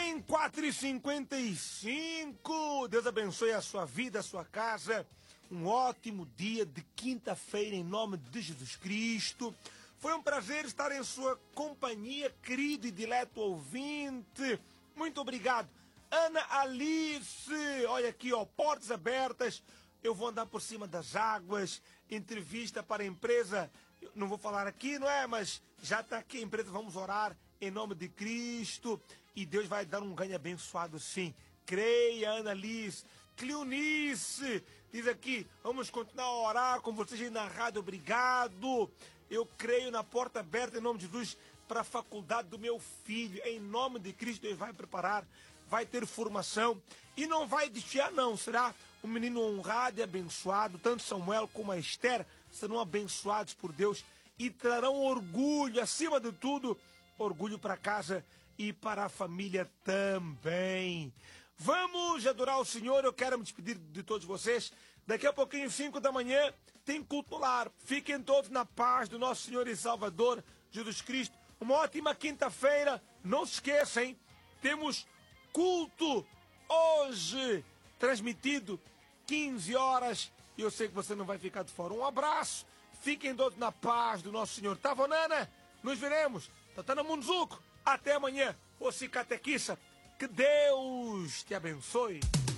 Bem, 4h55, Deus abençoe a sua vida, a sua casa. Um ótimo dia de quinta-feira em nome de Jesus Cristo. Foi um prazer estar em sua companhia, querido e dileto ouvinte. Muito obrigado. Ana Alice, olha aqui, ó, portas abertas. Eu vou andar por cima das águas. Entrevista para a empresa. Eu não vou falar aqui, não é? Mas já está aqui a empresa. Vamos orar em nome de Cristo. E Deus vai dar um ganho abençoado, sim. Creia, Ana Alice. Cleonice diz aqui, vamos continuar a orar com vocês aí na rádio, obrigado. Eu creio na porta aberta em nome de Jesus para a faculdade do meu filho. Em nome de Cristo, Deus vai preparar, vai ter formação e não vai desfiar não. Será um menino honrado e abençoado. Tanto Samuel como a Esther serão abençoados por Deus e trarão orgulho, acima de tudo, orgulho para casa e para a família também. Vamos adorar o Senhor. Eu quero me despedir de todos vocês. Daqui a pouquinho, 5 da manhã, tem culto no lar. Fiquem todos na paz do nosso Senhor e Salvador Jesus Cristo. Uma ótima quinta-feira. Não se esqueçam, hein? Temos culto hoje, transmitido 15 horas. E eu sei que você não vai ficar de fora. Um abraço. Fiquem todos na paz do nosso Senhor. Tá, Vonana? Nos veremos. Tatana Munzuco. Até amanhã. Você catequista. Que Deus te abençoe.